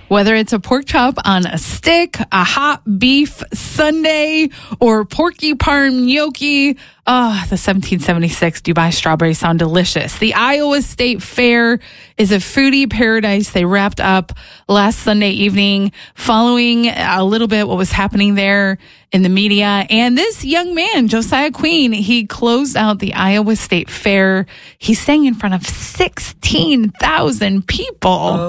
Whether it's a pork chop on a stick, a hot beef sundae, or porky parm gnocchi, the 1776 Dubai strawberries sound delicious. The Iowa State Fair is a foodie paradise. They wrapped up last Sunday evening following a little bit what was happening there in the media. And this young man, Josiah Queen, he closed out the Iowa State Fair. He sang in front of 16,000 people.